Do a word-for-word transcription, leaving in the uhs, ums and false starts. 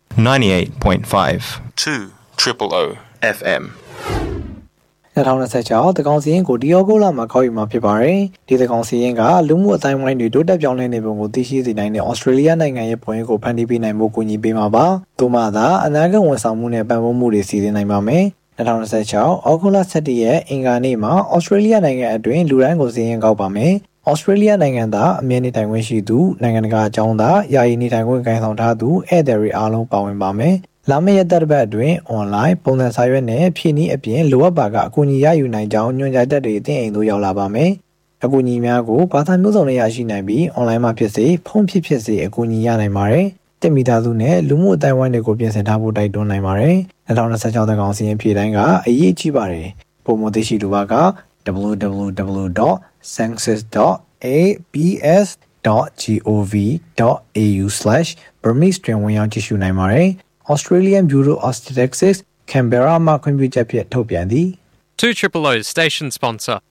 ninety-eight point five two triple O F M ၂၀၂၆တကောင်စီရင်ကိုဒီယောဂိုလာမှာခေါ်ယူမှာဖြစ်ပါတယ်ဒီတကောင်စီရင်ကလူမှုအတိုင်းဝိုင်းတွေတိုးတက်ပြောင်းလဲနေပုံကိုသိရှိစေနိုင်တဲ့ဩစတြေးလျနိုင်ငံရဲ့ပုံရိပ်ကိုဖန်တီးပေးနိုင်ဖို့ကူညီပေးမှာပါသို့မှသာအနာဂတ်ဝန်ဆောင်မှုနဲ့ပံ့ပိုးမှုတွေစီစဉ်နိုင်ပါမယ်၂၀၂၆အောက်တိုဘာ၁၁ရက်အင်္ဂါနေ့မှာဩစတြေးလျနိုင်ငံအတွင်းလူတိုင်းကိုစီရင်ကောက်ပါမယ်ဩစတြေးလျနိုင်ငံသားအမြဲနေထိုင်ခွင့်ရှိသူနိုင်ငံတကာအကြောင်းသားယာယီနေထိုင်ခွင့်ကိုင်ဆောင်ထားသူဧည့်သည်တွေအားလုံးပါဝင်ပါမယ်လာမယ့်ရက်သက်တစ်ပတ်အတွင်း online ပုံစံစာရွက်နဲ့ဖြည့်နည်းအပြင်လိုအပ်ပါကအကူအညီရယူနိုင်ကြောင်းညွှန်ကြားချက်တွေအသင်းအိမ်သို့ရောက်လာပါမယ်။အကူအညီများကိုဘာသာမျိုးစုံနဲ့ရရှိနိုင်ပြီး online မှာဖြစ်စေဖုန်းဖြစ်ဖြစ်စေအကူအညီရနိုင်ပါတယ်။တက်မီသားစုနဲ့လူမှုအတိုင်းဝိုင်းတွေကိုပြင်ဆင်ထားဖို့တိုက်တွန်းနိုင်ပါတယ်။၂၀၂၆တကောင်စီရင်ဖြည့်တိုင်းကအရေးကြီးပါတယ်။ပုံမသိရှိသူက double-u double-u double-u dot census dot a b s dot gov dot a u slash burmese တွင်ဝင်ရောက်ကြည့်ရှုနိုင်ပါတယ်။ Australian Bureau of Statistics Canberra မှခွင့်ပြုချက်ဖြင့်ထုတ်ပြန်သည် two triple O's station sponsor